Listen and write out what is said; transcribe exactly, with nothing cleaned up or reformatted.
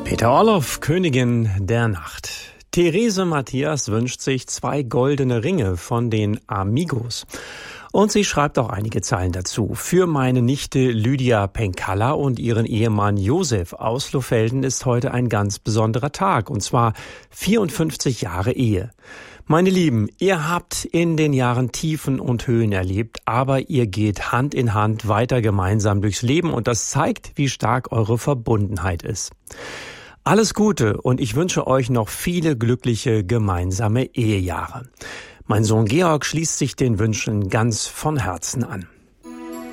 Peter Orloff, Königin der Nacht. Therese Matthias wünscht sich zwei goldene Ringe von den Amigos. Und sie schreibt auch einige Zeilen dazu. Für meine Nichte Lydia Penkalla und ihren Ehemann Josef aus Lohfelden ist heute ein ganz besonderer Tag, und zwar vierundfünfzig Jahre Ehe. Meine Lieben, ihr habt in den Jahren Tiefen und Höhen erlebt, aber ihr geht Hand in Hand weiter gemeinsam durchs Leben, und das zeigt, wie stark eure Verbundenheit ist. Alles Gute, und ich wünsche euch noch viele glückliche gemeinsame Ehejahre. Mein Sohn Georg schließt sich den Wünschen ganz von Herzen an.